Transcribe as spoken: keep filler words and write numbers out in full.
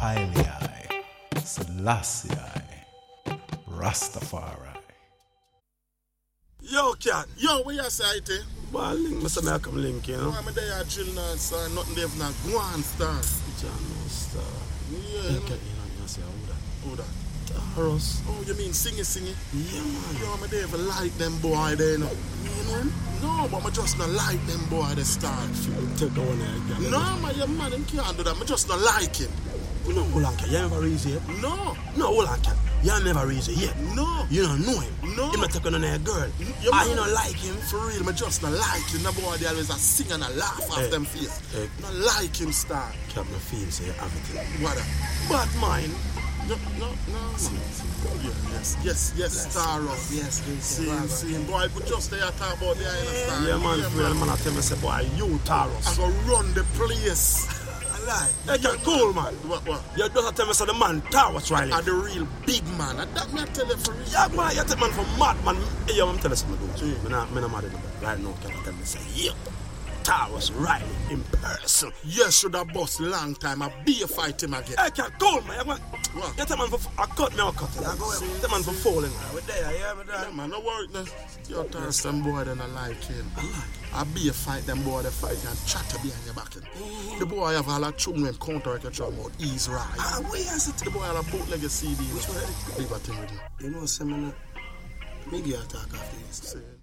Haile Selassie Rastafari. Yo, cat. Yo, where you say it? Boy, link me, say I come link, you know. I'm there drill now, sir. Nothing there not go on, star. John, no star. Yeah. You can't even say who that. Who that? Taros. Oh, you mean singing, singing? Yeah, man. Yo, I'm there for like them boy there, you know. You know him? No, but I just not like them boy they start. Take the one there again. No, man, your man, him can't do that. I just not like him. You know hold on, cat. You never raise it. No. No, hold on, cat. You never raise it yet. No. You don't know him. No. You not taking on a girl. Your Ah, man- you don't like him. For real, I just not like him. That boy, they always a sing and a laugh off Hey. them face. Hey. Not like him, star. Cap, me feel say everything. What a... But mine. No, no, no, man. Yeah, yes, yes, yes, star up. Yes, yes, See, yes. see, boy, but just there talk about the island star. Yeah, man. Yeah, Real man, I tell me, say, boy, you Taros. I go run the place. I lie. Hey, cat, cool, man. What, what? You just tell me, say, the man Taros, Riley. I'm the real big man. And that me I tell you for real. Yeah, man, you take man for mad, man. Hey, yo, I'm telling you something, dude. I'm not, I'm not mad at you. Right now, can I tell me, say, yeah, Taros Riley in person. Yes, should have bust long time. I be a fight him again. Hey, can't go, man. You, man. What? You take man for, I cut me, I cut it. I go, See, take man for falling. We're there, yeah, we're there. Yeah, man, no worry. No. You're telling some boy then I like him. I be a fight them boy, they fight and chatter behind your back. Mm-hmm. The boy have all a chung when counter can try about ease right. Ah, where is it? The boy have a bootleg a C D. Which one? Leave a thing with him. You know, some me get attack after this. See.